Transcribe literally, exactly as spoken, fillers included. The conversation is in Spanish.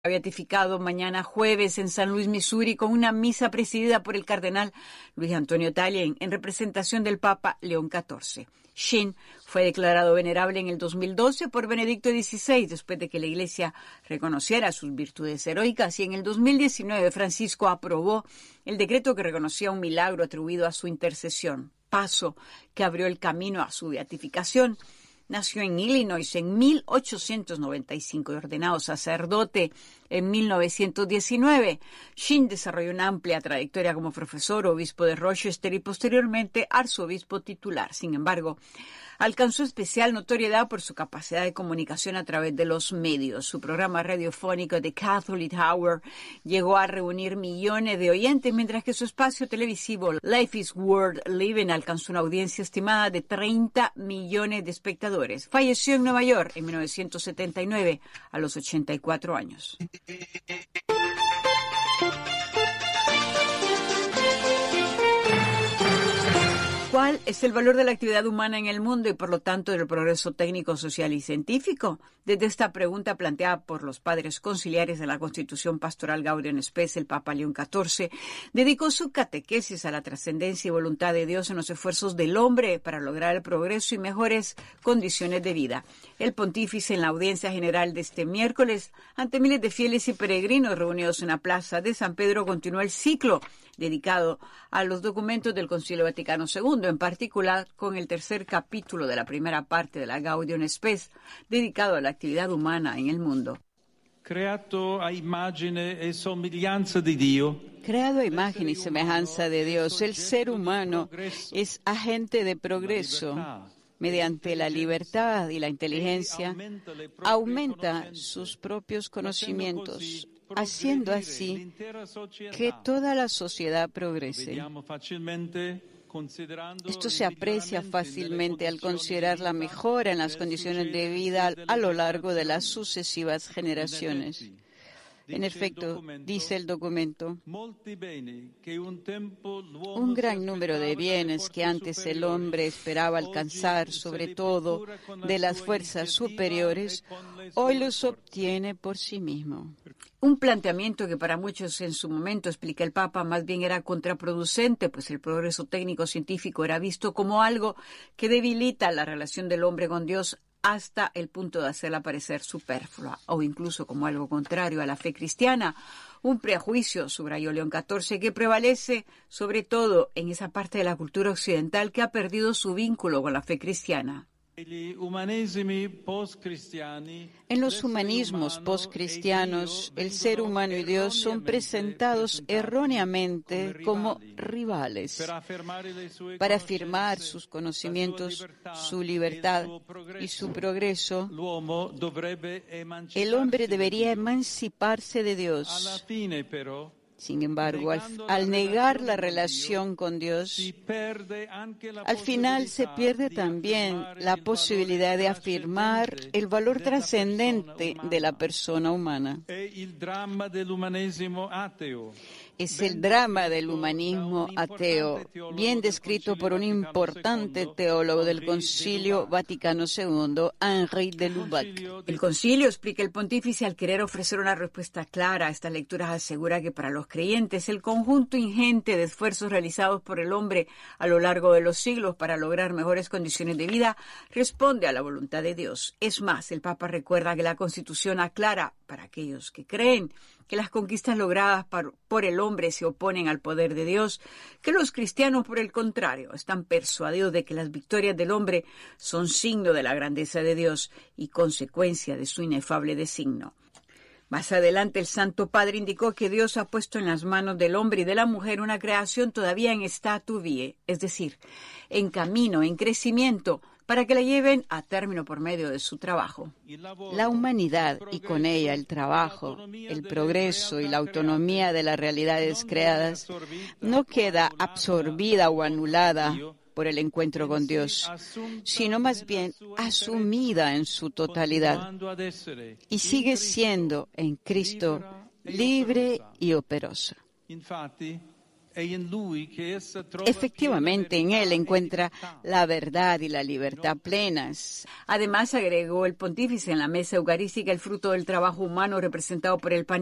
beatificado mañana jueves en San Luis, Missouri, con una misa presidida por el cardenal Luis Antonio Tagle en representación del Papa León catorce. Shin fue declarado venerable en el dos mil doce por Benedicto dieciséis, después de que la Iglesia reconociera sus virtudes heroicas, y en el dos mil diecinueve Francisco aprobó el decreto que reconocía un milagro atribuido a su intercesión, paso que abrió el camino a su beatificación. Nació en Illinois en mil ochocientos noventa y cinco y ordenado sacerdote en mil novecientos diecinueve. Shin desarrolló una amplia trayectoria como profesor, obispo de Rochester y posteriormente arzobispo titular. Sin embargo, alcanzó especial notoriedad por su capacidad de comunicación a través de los medios. Su programa radiofónico The Catholic Hour llegó a reunir millones de oyentes, mientras que su espacio televisivo Life is Worth Living alcanzó una audiencia estimada de treinta millones de espectadores. Falleció en Nueva York en mil novecientos setenta y nueve a los ochenta y cuatro años. ¿Cuál es el valor de la actividad humana en el mundo y, por lo tanto, del progreso técnico, social y científico? Desde esta pregunta planteada por los padres conciliares de la Constitución Pastoral Gaudium Spes, el Papa León catorce dedicó su catequesis a la trascendencia y voluntad de Dios en los esfuerzos del hombre para lograr el progreso y mejores condiciones de vida. El pontífice, en la audiencia general de este miércoles, ante miles de fieles y peregrinos reunidos en la plaza de San Pedro, continuó el ciclo dedicado a los documentos del Concilio Vaticano segundo, en particular con el tercer capítulo de la primera parte de la Gaudium Spes, dedicado a la actividad humana en el mundo. Creato a immagine e somiglianza di Dio. Creado a imagen y semejanza de Dios, el ser humano es agente de progreso. Mediante la libertad y la inteligencia, aumenta sus propios conocimientos, haciendo así que toda la sociedad progrese. Esto se aprecia fácilmente al considerar la mejora en las condiciones de vida a lo largo de las sucesivas generaciones. En efecto, dice el documento, un gran número de bienes que antes el hombre esperaba alcanzar, sobre todo de las fuerzas superiores, hoy los obtiene por sí mismo. Un planteamiento que para muchos en su momento, explica el Papa, más bien era contraproducente, pues el progreso técnico-científico era visto como algo que debilita la relación del hombre con Dios hasta el punto de hacerla parecer superflua, o incluso como algo contrario a la fe cristiana. Un prejuicio, subrayó León catorce, que prevalece sobre todo en esa parte de la cultura occidental que ha perdido su vínculo con la fe cristiana. En los humanismos postcristianos, el ser humano y Dios son presentados erróneamente como rivales. Para afirmar sus conocimientos, su libertad y su progreso, el hombre debería emanciparse de Dios. Sin embargo, al, al negar la relación con Dios, al final se pierde también la posibilidad de afirmar el valor trascendente de la persona humana. Es el drama del humanismo ateo, bien descrito por un importante teólogo del Concilio Vaticano segundo, Henri de Lubac. El concilio, explica el pontífice, al querer ofrecer una respuesta clara a estas lecturas, asegura que para los creyentes el conjunto ingente de esfuerzos realizados por el hombre a lo largo de los siglos para lograr mejores condiciones de vida responde a la voluntad de Dios. Es más, el Papa recuerda que la Constitución aclara para aquellos que creen que las conquistas logradas por, por el hombre se oponen al poder de Dios, que los cristianos, por el contrario, están persuadidos de que las victorias del hombre son signo de la grandeza de Dios y consecuencia de su inefable designio. Más adelante, el Santo Padre indicó que Dios ha puesto en las manos del hombre y de la mujer una creación todavía en statu vie, es decir, en camino, en crecimiento, para que la lleven a término por medio de su trabajo. La humanidad y con ella el trabajo, el progreso y la autonomía de las realidades creadas no queda absorbida o anulada por el encuentro con Dios, sino más bien asumida en su totalidad y sigue siendo en Cristo libre y operosa. Efectivamente, en él encuentra la verdad y la libertad plenas. Además, agregó el pontífice, en la mesa eucarística el fruto del trabajo humano representado por el pan